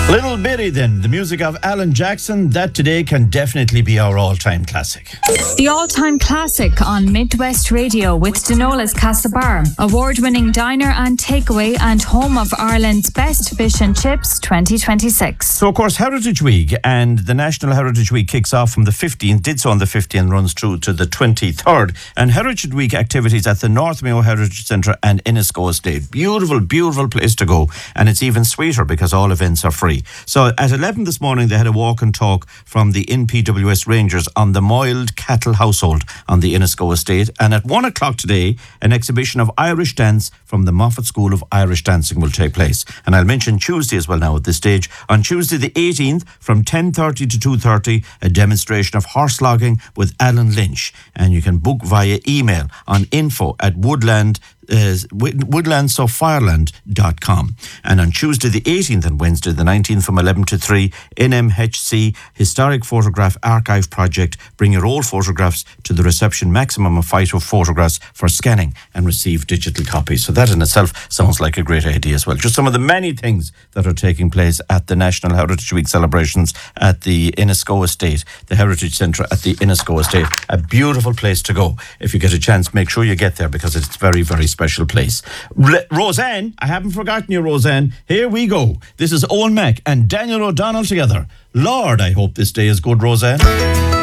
Little Bitty then, the music of Alan Jackson, that today can definitely be our all-time classic. The all-time classic on Midwest Radio with Denola's Castlebar, award-winning diner and takeaway and home of Ireland's best fish and chips 2026. So of course Heritage Week, and the National Heritage Week kicks off from the 15th, did so on the 15th, runs through to the 23rd. And Heritage Week activities at the North Mayo Heritage Centre and Innisco Estate. Beautiful, beautiful place to go. And it's even sweeter because all events are free. So at 11 this morning, they had a walk and talk from the NPWS Rangers on the Moiled Cattle Household on the Innisco Estate. And at 1 o'clock today, an exhibition of Irish dance from the Moffat School of Irish Dancing will take place. And I'll mention Tuesday as well now at this stage. On Tuesday the 18th, from 10:30 to 2:30, a demonstration of horse logging with Alan Lynch. And you can book via email on woodlandsofireland.com. And on Tuesday the 18th and Wednesday the 19th from 11 to 3, NMHC Historic Photograph Archive Project. Bring your old photographs to the reception, maximum of 5 photographs for scanning, and receive digital copies. So that in itself sounds like a great idea as well. Just some of the many things that are taking place at the National Heritage Week celebrations at the Innisco Estate, the Heritage Centre at the Innisco Estate. A beautiful place to go. If you get a chance, make sure you get there because it's very, very special place. Roseanne, I haven't forgotten you, Roseanne. Here we go. This is Owen Mack and Daniel O'Donnell together. Lord, I hope this day is good, Roseanne.